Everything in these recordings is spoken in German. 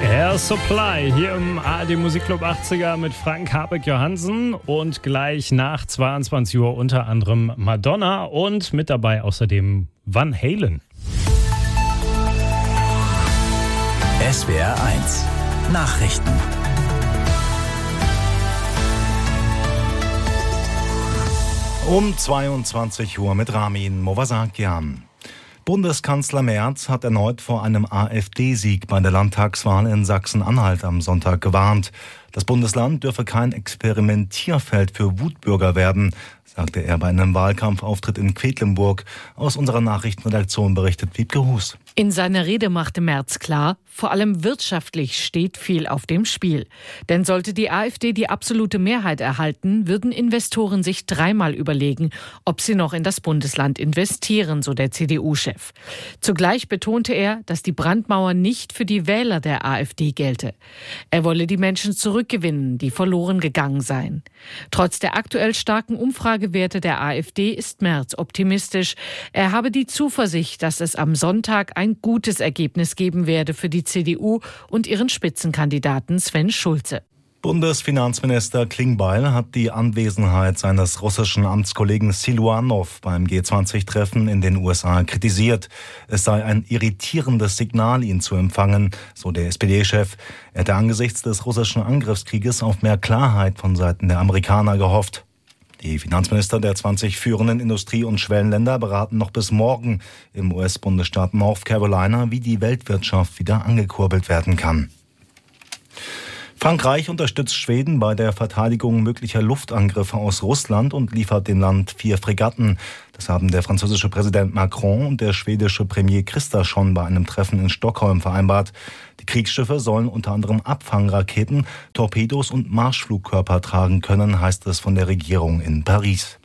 Air Supply hier im ARD Musikclub 80er mit Frank Habeck-Johansen und gleich nach 22 Uhr unter anderem Madonna und mit dabei außerdem Van Halen. SWR 1 Nachrichten. Um 22 Uhr mit Ramin Movasakian. Bundeskanzler Merz hat erneut vor einem AfD-Sieg bei der Landtagswahl in Sachsen-Anhalt am Sonntag gewarnt. Das Bundesland dürfe kein Experimentierfeld für Wutbürger werden, sagte er bei einem Wahlkampfauftritt in Quedlinburg. Aus unserer Nachrichtenredaktion berichtet Wiebke Hus. In seiner Rede machte Merz klar, vor allem wirtschaftlich steht viel auf dem Spiel. Denn sollte die AfD die absolute Mehrheit erhalten, würden Investoren sich dreimal überlegen, ob sie noch in das Bundesland investieren, so der CDU-Chef. Zugleich betonte er, dass die Brandmauer nicht für die Wähler der AfD gelte. Er wolle die Menschen zurückgewinnen, die verloren gegangen seien. Trotz der aktuell starken Umfragewerte der AfD ist Merz optimistisch. Er habe die Zuversicht, dass es am Sonntag ein gutes Ergebnis geben werde für die CDU und ihren Spitzenkandidaten Sven Schulze. Bundesfinanzminister Klingbeil hat die Anwesenheit seines russischen Amtskollegen Siluanow beim G20-Treffen in den USA kritisiert. Es sei ein irritierendes Signal, ihn zu empfangen, so der SPD-Chef. Er hätte angesichts des russischen Angriffskrieges auf mehr Klarheit von Seiten der Amerikaner gehofft. Die Finanzminister der 20 führenden Industrie- und Schwellenländer beraten noch bis morgen im US-Bundesstaat North Carolina, wie die Weltwirtschaft wieder angekurbelt werden kann. Frankreich unterstützt Schweden bei der Verteidigung möglicher Luftangriffe aus Russland und liefert dem Land 4 Fregatten. Das haben der französische Präsident Macron und der schwedische Premier Kristersson bei einem Treffen in Stockholm vereinbart. Die Kriegsschiffe sollen unter anderem Abfangraketen, Torpedos und Marschflugkörper tragen können, heißt es von der Regierung in Paris.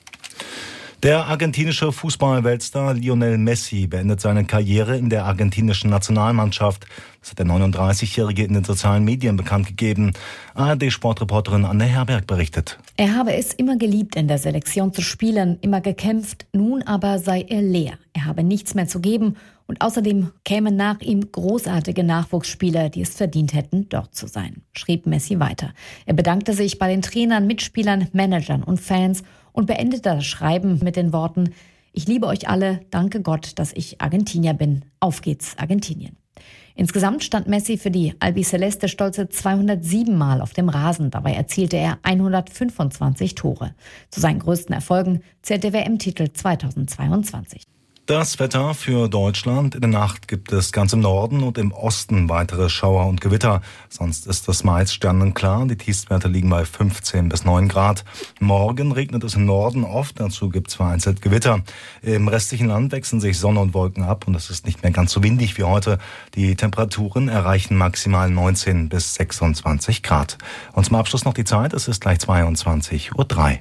Der argentinische Fußball-Weltstar Lionel Messi beendet seine Karriere in der argentinischen Nationalmannschaft. Das hat der 39-Jährige in den sozialen Medien bekannt gegeben. ARD-Sportreporterin Anne Herberg berichtet. Er habe es immer geliebt, in der Selektion zu spielen, immer gekämpft. Nun aber sei er leer. Er habe nichts mehr zu geben. Und außerdem kämen nach ihm großartige Nachwuchsspieler, die es verdient hätten, dort zu sein, schrieb Messi weiter. Er bedankte sich bei den Trainern, Mitspielern, Managern und Fans und beendete das Schreiben mit den Worten: Ich liebe euch alle, danke Gott, dass ich Argentinier bin. Auf geht's, Argentinien. Insgesamt stand Messi für die Albiceleste stolze 207 Mal auf dem Rasen. Dabei erzielte er 125 Tore. Zu seinen größten Erfolgen zählt der WM-Titel 2022. Das Wetter für Deutschland. In der Nacht gibt es ganz im Norden und im Osten weitere Schauer und Gewitter. Sonst ist es meist sternenklar. Die Tiefstwerte liegen bei 15 bis 9 Grad. Morgen regnet es im Norden oft. Dazu gibt es vereinzelt Gewitter. Im restlichen Land wechseln sich Sonne und Wolken ab und es ist nicht mehr ganz so windig wie heute. Die Temperaturen erreichen maximal 19 bis 26 Grad. Und zum Abschluss noch die Zeit. Es ist gleich 22:03 Uhr.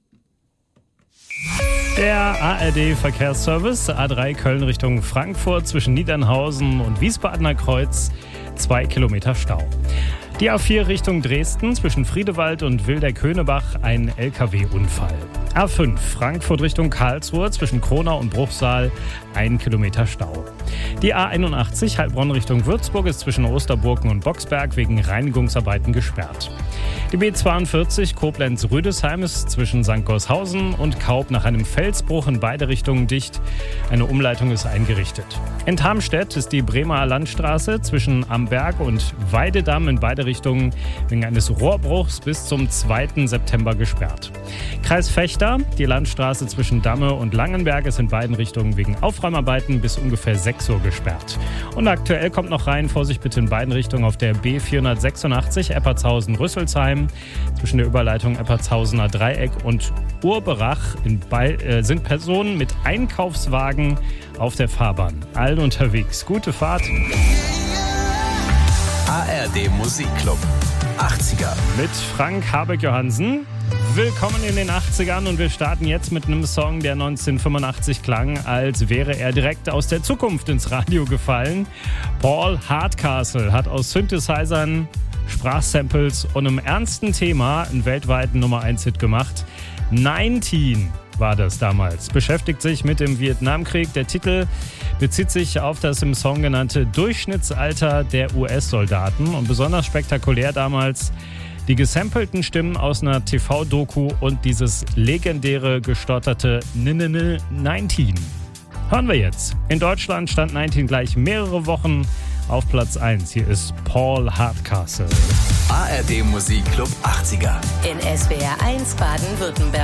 Der ARD-Verkehrsservice A3 Köln Richtung Frankfurt zwischen Niedernhausen und Wiesbadener Kreuz 2 Kilometer Stau. Die A4 Richtung Dresden zwischen Friedewald und Wilder-Könebach ein LKW-Unfall. A5 Frankfurt Richtung Karlsruhe zwischen Kronau und Bruchsal 1 Kilometer Stau. Die A81 Heilbronn Richtung Würzburg ist zwischen Osterburken und Boxberg wegen Reinigungsarbeiten gesperrt. Die B42 Koblenz-Rüdesheim ist zwischen St. Gorshausen und Kaub nach einem Felsbruch in beide Richtungen dicht. Eine Umleitung ist eingerichtet. In Tarmstedt ist die Bremer Landstraße zwischen Amberg und Weidedamm in beide Richtungen wegen eines Rohrbruchs bis zum 2. September gesperrt. Kreis Vechta, die Landstraße zwischen Damme und Langenberg ist in beiden Richtungen wegen Aufräumarbeiten bis ungefähr 6 Uhr gesperrt. Und aktuell kommt noch rein, Vorsicht bitte in beiden Richtungen auf der B486 Eppertshausen-Rüsselsheim. Zwischen der Überleitung Eppertshausener Dreieck und Urberach sind Personen mit Einkaufswagen auf der Fahrbahn. Allen unterwegs. Gute Fahrt. ARD Musikclub 80er. Mit Frank Habeck-Johansen. Willkommen in den 80ern und wir starten jetzt mit einem Song, der 1985 klang, als wäre er direkt aus der Zukunft ins Radio gefallen. Paul Hardcastle hat aus Synthesizern, Sprachsamples und einem ernsten Thema einen weltweiten Nummer-1-Hit gemacht. 19 war das damals. Beschäftigt sich mit dem Vietnamkrieg. Der Titel bezieht sich auf das im Song genannte Durchschnittsalter der US-Soldaten. Und besonders spektakulär damals die gesampelten Stimmen aus einer TV-Doku und dieses legendäre gestotterte 19. Hören wir jetzt. In Deutschland stand 19 gleich mehrere Wochen auf Platz 1. Hier ist Paul Hardcastle. ARD Musikclub 80er. In SWR 1 Baden-Württemberg.